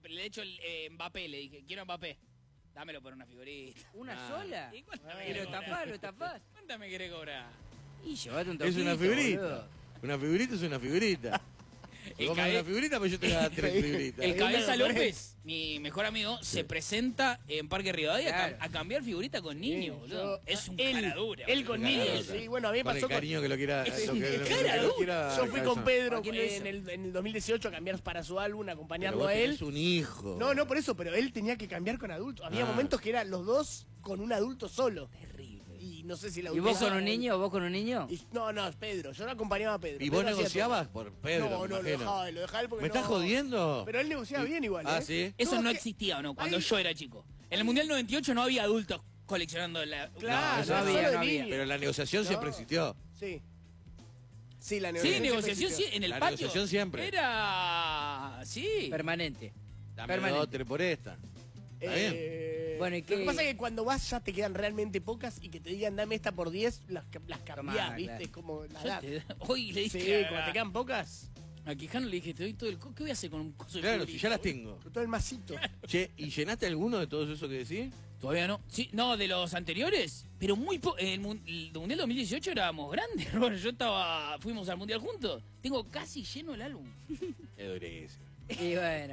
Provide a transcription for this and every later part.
le he hecho Mbappé, le dije, quiero Mbappé. Dámelo por una figurita. ¿Una sola? ¿Y cuánto me Pero querés cobrar? lo tapás. ¿Cuánto me querés cobrar? Y llevate un Es toquito, una figurita. boludo. Una figurita es una figurita. El Vos cabe- una figurita, pues yo te voy a dar 3 figuritas. El Cabeza Una López, mi mejor amigo, se presenta en Parque Rivadavia Claro. a cambiar figurita con niños, boludo. Es un él, cara dura. Él con Cara niños. dura. Sí, bueno, a mí me Con el pasó con... cariño que lo quiera. Sí, lo que cara lo quiera Yo fui con Cabezón. Pedro ¿A quién lo hizo? en el 2018 a cambiar para su álbum, Pero acompañarlo vos a él. tenés un hijo. No, no por eso, pero él tenía que cambiar con adultos. Había Ah. momentos que eran los dos con un adulto solo. Terrible. Y no sé si la ¿Y vos con un niño? ¿Vos con un niño? No, no, es Pedro. Yo no acompañaba a Pedro. ¿Y vos Pedro hacía negociabas por Pedro? todo. No, me no, lo imagino. dejaba él porque ¿Me no... estás jodiendo? Pero él negociaba bien igual, Ah, ¿eh? ¿sí? Eso no es que- existía, ¿o no? Cuando Ay. yo era chico. En el Mundial 98 no había adultos coleccionando la... Claro, No, eso solo no de había. niños. Pero la negociación siempre No. existió. Sí. Sí, la Sí, negociación. negociación siempre sí, existió. en el La patio. negociación siempre. Era... Sí. Permanente. Dame Permanente. 2, 3 por esta. Está Bueno, ¿y Lo qué? que pasa es que cuando vas ya te quedan realmente pocas y que te digan dame esta por 10, las cambiás, Tomá, ¿viste? claro. Como la Yo edad. hoy le Sí, dije cuando te quedan pocas, a Quijano le dije, te doy todo el... ¿Qué voy a hacer con un coso de Claro, figurita, si ya las boludo? tengo. todo el masito. Che, ¿y llenaste alguno de todos esos que decís? Todavía no. Sí, no, de los anteriores, pero muy el Mundial 2018 éramos grandes, Robert. Fuimos al Mundial juntos. Tengo casi lleno el álbum. Es durísimo. Y bueno.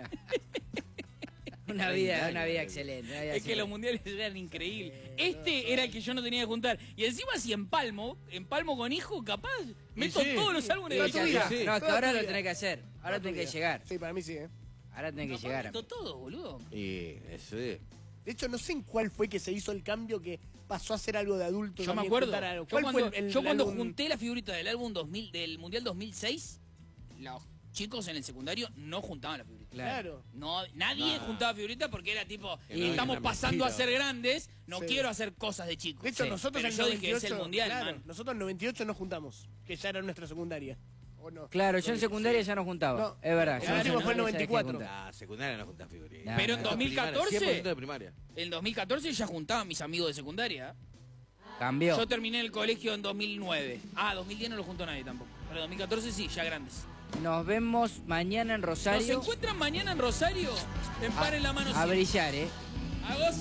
Una 30 vida años. excelente. una vida Es que excelente. los mundiales eran increíbles. Este era el que yo no tenía que juntar. Y encima si empalmo con hijo, capaz, meto sí. todos los álbumes Toda de tu Ya vida. está. sí. No, es que Toda ahora tu lo vida. tenés que hacer. Ahora tenés que llegar. Sí, para mí sí, ¿eh? Ahora tenés que Capaz llegar. meto todo, boludo. Y ese. De hecho, no sé en cuál fue que se hizo el cambio que pasó a ser algo de adulto. Yo me también, acuerdo. juntar algo. Yo ¿Cuál cuando, fue el yo cuando álbum? junté la figurita del álbum 2000, del Mundial 2006, los chicos en el secundario no juntaban la figurita. Claro. No, nadie No. juntaba figuritas porque era tipo, Que no, estamos es una pasando a mentira. ser grandes, no Sí. quiero hacer cosas de chicos. De hecho, Sí. nosotros Pero en yo el dije, 98, es el mundial, claro, man. nosotros en 98 nos juntamos, que ya era nuestra secundaria. ¿O no? Claro, yo en secundaria ya no juntaba. No. Es verdad. El yo en último fue el secundaria ya dejé de 94. juntar. Ah, secundaria no juntás figuritas. No, Pero en no, 2014, 100% de primaria. en 2014 ya juntaban mis amigos de secundaria. Cambió. Yo terminé el colegio en 2009. Ah, 2010 no lo juntó nadie tampoco. Pero 2014 sí, ya grandes. Nos vemos mañana en ¿Nos Rosario. encuentran mañana en Rosario? En Paren la Mano A Siempre. brillar, A gozar.